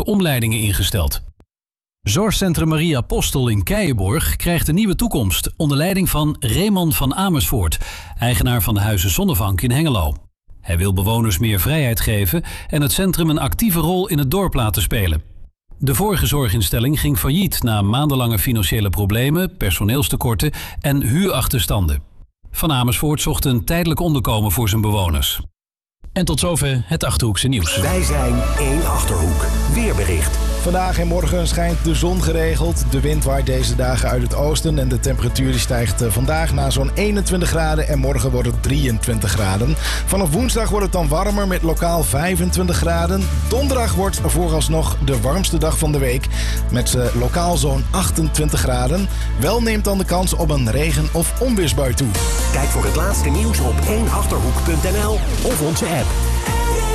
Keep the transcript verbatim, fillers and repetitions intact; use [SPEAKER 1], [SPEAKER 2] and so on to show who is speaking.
[SPEAKER 1] omleidingen ingesteld. Zorgcentrum Maria Apostel in Keijenborg krijgt een nieuwe toekomst onder leiding van Raymond van Amersfoort, eigenaar van de Huizen Zonnevank in Hengelo. Hij wil bewoners meer vrijheid geven en het centrum een actieve rol in het dorp laten spelen. De vorige zorginstelling ging failliet na maandenlange financiële problemen, personeelstekorten en huurachterstanden. Van Amersfoort zocht een tijdelijk onderkomen voor zijn bewoners. En tot zover het Achterhoekse nieuws.
[SPEAKER 2] Wij zijn één Achterhoek. Weerbericht.
[SPEAKER 3] Vandaag en morgen schijnt de zon geregeld. De wind waait deze dagen uit het oosten en de temperatuur die stijgt vandaag naar zo'n eenentwintig graden en morgen wordt het drieëntwintig graden. Vanaf woensdag wordt het dan warmer met lokaal vijfentwintig graden. Donderdag wordt vooralsnog de warmste dag van de week met uh, lokaal zo'n achtentwintig graden. Wel neemt dan de kans op een regen- of onweersbui toe.
[SPEAKER 2] Kijk voor het laatste nieuws op één achterhoek punt n l of onze app.